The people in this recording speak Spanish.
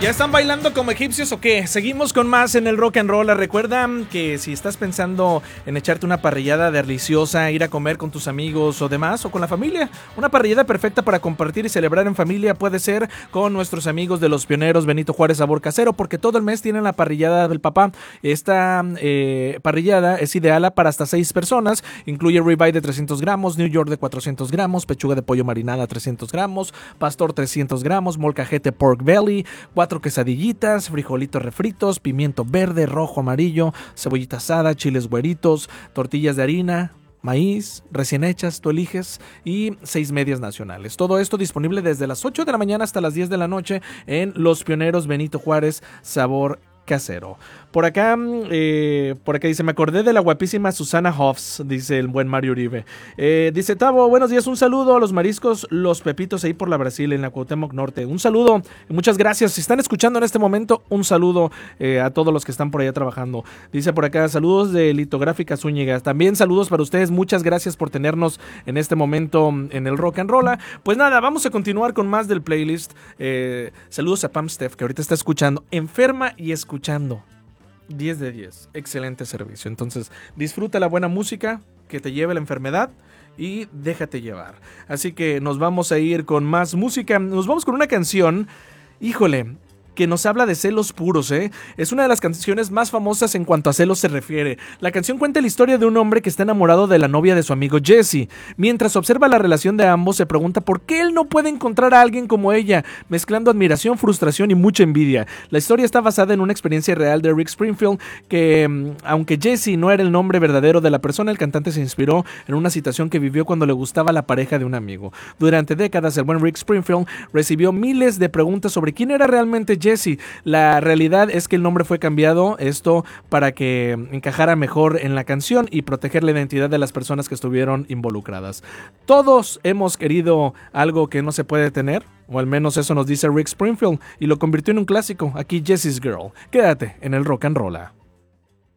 ¿Ya están bailando como egipcios o qué? Seguimos con más en el rock and roll. Recuerda que si estás pensando en echarte una parrillada deliciosa, ir a comer con tus amigos o demás, o con la familia, una parrillada perfecta para compartir y celebrar en familia puede ser con nuestros amigos de Los Pioneros Benito Juárez Sabor Casero, porque todo el mes tienen la parrillada del papá. Esta parrillada es ideal para hasta 6 personas, incluye ribeye de 300 gramos, New York de 400 gramos, pechuga de pollo marinada 300 gramos, pastor 300 gramos, molcajete pork belly, 4 quesadillitas, frijolitos refritos, pimiento verde, rojo, amarillo, cebollita asada, chiles güeritos, tortillas de harina, maíz, recién hechas, tú eliges, y 6 medias nacionales. Todo esto disponible desde las 8 de la mañana hasta las 10 de la noche en Los Pioneros Benito Juárez Sabor Casero. Por acá dice, me acordé de la guapísima Susana Hoffs, dice el buen Mario Uribe. Dice, Tavo, buenos días, un saludo a los mariscos, los pepitos ahí por la Brasil, en la Cuauhtémoc Norte. Un saludo, muchas gracias. Si están escuchando en este momento, un saludo a todos los que están por allá trabajando. Dice por acá, saludos de Litográfica Zúñiga. También saludos para ustedes, muchas gracias por tenernos en este momento en el Rock and Roll. Pues nada, vamos a continuar con más del playlist. Saludos a Pam Steph, que ahorita está escuchando, enferma y escuchando. 10 de 10, excelente servicio. Entonces disfruta la buena música, que te lleve la enfermedad y déjate llevar. Así que nos vamos a ir con más música. Nos vamos con una canción, híjole, que nos habla de celos puros, ¿eh? Es una de las canciones más famosas en cuanto a celos se refiere. La canción cuenta la historia de un hombre que está enamorado de la novia de su amigo Jesse. Mientras observa la relación de ambos, se pregunta por qué él no puede encontrar a alguien como ella, mezclando admiración, frustración y mucha envidia. La historia está basada en una experiencia real de Rick Springfield, que aunque Jesse no era el nombre verdadero de la persona, el cantante se inspiró en una situación que vivió cuando le gustaba la pareja de un amigo. Durante décadas, el buen Rick Springfield recibió miles de preguntas sobre quién era realmente Jesse. La realidad es que el nombre fue cambiado, esto para que encajara mejor en la canción y proteger la identidad de las personas que estuvieron involucradas. Todos hemos querido algo que no se puede tener, o al menos eso nos dice Rick Springfield, y lo convirtió en un clásico. Aquí Jesse's Girl. Quédate en el Rock and Roll.